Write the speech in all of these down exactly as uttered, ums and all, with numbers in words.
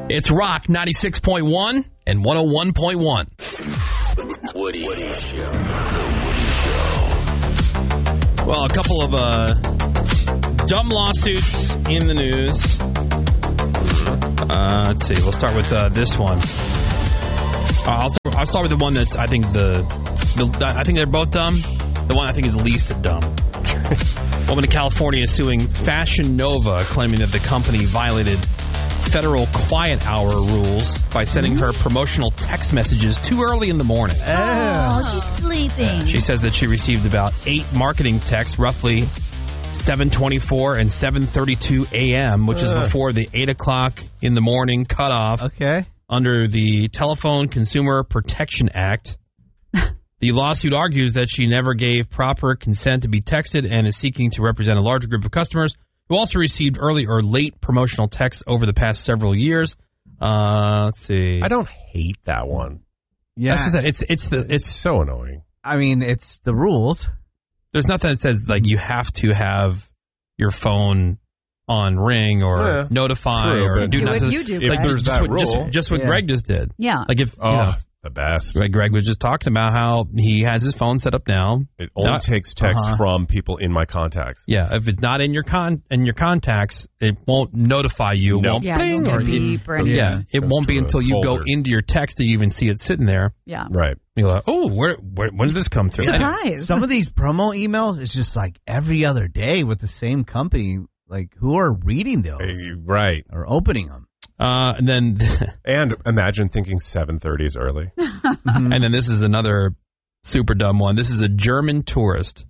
It's Rock ninety-six point one and one oh one point one. Woody, Woody Show. The Woody Show. Well, a couple of uh, dumb lawsuits in the news. Uh, let's see. We'll start with uh, this one. Uh, I'll, start, I'll start with the one that's I think the, the I think they're both dumb. The one I think is least dumb. Woman in California is suing Fashion Nova, claiming that the company violated federal quiet hour rules by sending her promotional text messages too early in the morning. Oh, she's sleeping. She says that she received about eight marketing texts, roughly seven twenty-four and seven thirty-two a.m., which is before the eight o'clock in the morning cutoff. Okay. Under the Telephone Consumer Protection Act. The lawsuit argues that she never gave proper consent to be texted and is seeking to represent a larger group of customers who also received early or late promotional texts over the past several years. Uh, let's see. I don't hate that one. Yeah. That's just, it's it's the It's it's. so annoying. I mean, it's the rules. There's nothing that says like you have to have your phone on ring or Yeah, notify true, or but do Do not. what to- you do, if Greg. there's just that what, just, rule. just what Yeah. Greg just did. Yeah. Like if Oh, you know, the best. like Greg was just talking about how he has his phone set up now. It only Not- takes text Uh-huh. from people in my contacts. Yeah, if it's not in your con in your contacts, it won't notify you. It No. won't Yeah, bling no or beep or it, anything. yeah, it Goes won't be to a until you go folder. into your text that you even see it sitting there. Yeah. Right. You're like, oh, where, where when did this come through? Anyway. Surprise. Some of these promo emails is just like every other day with the same company. Like, who are reading those Hey, right. or opening them? Uh, and then And imagine thinking seven thirty is early. and then this is another super dumb one. This is a German tourist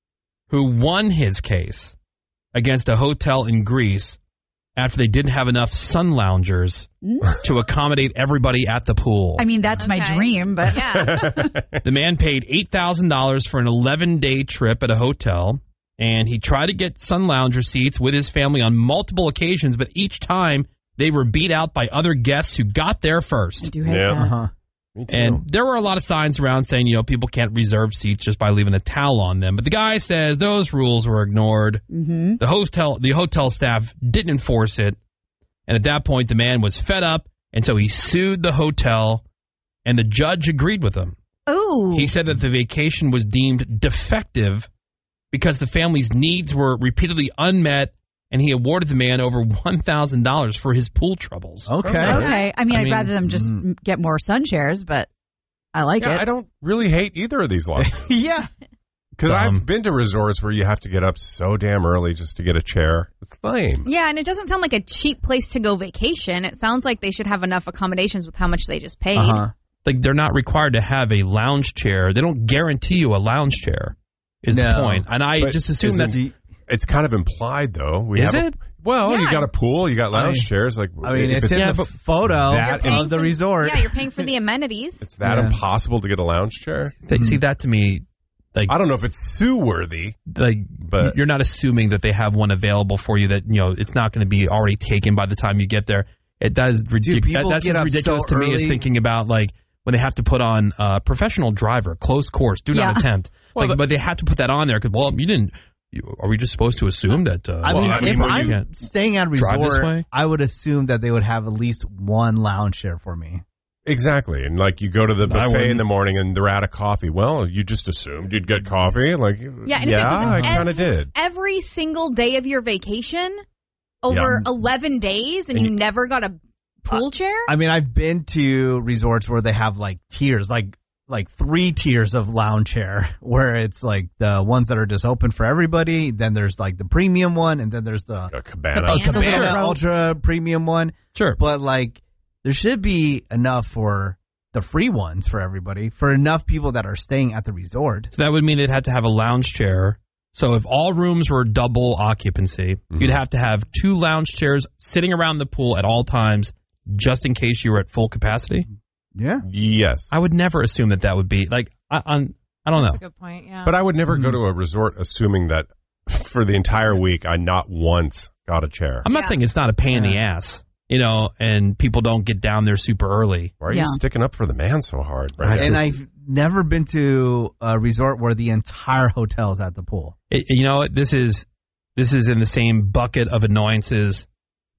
who won his case against a hotel in Greece after they didn't have enough sun loungers to accommodate everybody at the pool. I mean, that's my Okay. dream, but Yeah. The man paid eight thousand dollars for an eleven-day trip at a hotel, and he tried to get sun lounger seats with his family on multiple occasions, but each time they were beat out by other guests who got there I first. do hate Yeah. that. Uh-huh. Me too. And there were a lot of signs around saying, you know, people can't reserve seats just by leaving a towel on them. But the guy says those rules were ignored. Mm-hmm. The hotel, the hotel staff didn't enforce it. And at that point, the man was fed up, and so he sued the hotel, and the judge agreed with him. Oh. He said that the vacation was deemed defective because the family's needs were repeatedly unmet, and he awarded the man over one thousand dollars for his pool troubles. Okay. Okay. I mean, I I'd mean, rather them just mm. get more sun chairs, but I like yeah, it. I don't really hate either of these laws. yeah. Because Dumb. I've been to resorts where you have to get up so damn early just to get a chair. It's lame. Yeah, and it doesn't sound like a cheap place to go vacation. It sounds like they should have enough accommodations with how much they just paid. Uh-huh. Like, they're not required to have a lounge chair. They don't guarantee you a lounge chair, is the No. point. And I But just assume isn't- that's... It's kind of implied, though. We Is have a- it? well, you Yeah. got a pool, you got lounge I mean- chairs. Like, I mean, if it's in yeah, the but photo that- You're paying of the for- resort. Yeah, you're paying for the amenities. it's that Yeah. impossible to get a lounge chair. They, See, that to me, like, I don't know if it's sue worthy. like But- you're not assuming that they have one available for you that, you know, it's not going to be already taken by the time you get there. It does ridic- people that, that's get as up ridiculous so to me as early. thinking about, like, when they have to put on uh, professional driver, closed course, do not Yeah. attempt. Well, like, the- but they have to put that on there because, well, you didn't. You, are we just supposed to assume that? Uh, I Well, mean, I mean, if well, you I'm can't staying at a drive this resort, way? I would assume that they would have at least one lounge chair for me. Exactly. And like you go to the I buffet wouldn't. in the morning and they're out of coffee. Well, you just assumed you'd get coffee. Like, Yeah, and if yeah, it was I kind of every, did. every single day of your vacation over eleven days and, And you you- never got a pool chair? I mean, I've been to resorts where they have like tiers, like like three tiers of lounge chair, where it's like the ones that are just open for everybody. Then there's like the premium one, and then there's the A cabana. Cabana. Cabana Sure. Ultra Premium one. Sure. But like, there should be enough for the free ones for everybody, for enough people that are staying at the resort. So that would mean they'd have to have a lounge chair. So if all rooms were double occupancy, Mhm. you'd have to have two lounge chairs sitting around the pool at all times, just in case you were at full capacity. Yeah. Yes. I would never assume that that would be like. I, I'm, I don't That's know. a good point, yeah. But I would never go Mm-hmm. to a resort assuming that for the entire week I not once got a chair. I'm not Yeah. saying it's not a pain in the ass, you know, and people don't get down there super early. Why are Yeah. you sticking up for the man so hard? I Right? And just- I've never been to a resort where the entire hotel is at the pool. It, you know, what? this is this is in the same bucket of annoyances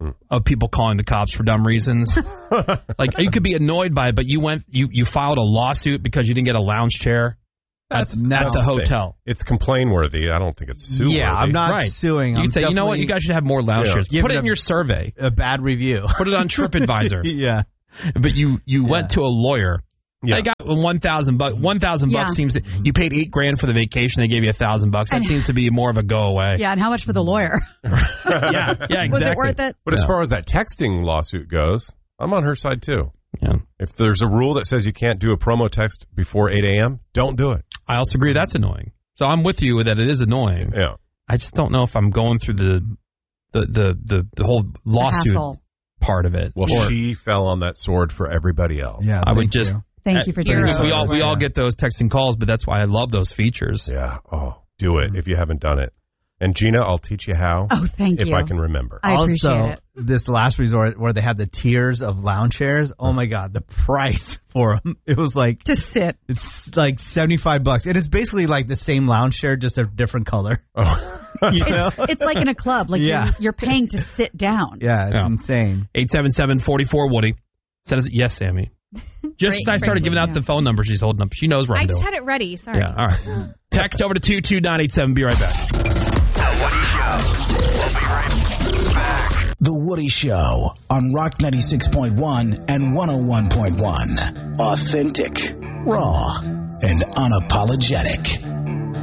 of people calling the cops for dumb reasons. Like, you could be annoyed by it, but you went, you, you filed a lawsuit because you didn't get a lounge chair at, That's at the hotel. It's complain worthy. I don't think it's sue Yeah, I'm not Right. suing. You I'm can say, you know what, definitely you guys should have more lounge Yeah. chairs. Give Put it it in a- your survey. a bad review. Put it on TripAdvisor. yeah. But you, you Yeah. went to a lawyer. Yeah. They got one thousand bucks. One thousand Yeah. bucks seems to, you paid eight grand for the vacation. They gave you a thousand bucks. That seems to be more of a go away. Yeah, and how much for the lawyer? yeah, yeah, exactly. Was it worth it? But as Yeah. far as that texting lawsuit goes, I'm on her side too. Yeah. If there's a rule that says you can't do a promo text before eight a.m., don't do it. I also agree that's annoying. So I'm with you that it is annoying. Yeah. I just don't know if I'm going through the the the the, the whole lawsuit hassle. part of it. Well, Or- she fell on that sword for everybody else. Yeah, I would thank just you. Thank you for doing we, we all we that. all get those texting calls, but that's why I love those features. Yeah. Oh, do it if you haven't done it. And Gina, I'll teach you how Oh, thank if you. I can remember. I appreciate also, it. this last resort where they have the tiers of lounge chairs. Oh my god, the price for them! It was like Just sit. it's like seventy five bucks. It is basically like the same lounge chair, just a different color. Oh. You know? It's like in a club. Like Yeah. you're, you're paying to sit down. Yeah, it's Yeah. insane. eight seven seven, four four, Woody. Says yes, Sammy. Just as I Great, started great. giving out Yeah. the phone number she's holding up. She knows what I I'm just doing. had it ready. Sorry. Yeah, all right. Text over to two two nine eight seven. Be right back. The Woody Show on Rock ninety-six point one and one oh one point one. Authentic, raw, and unapologetic.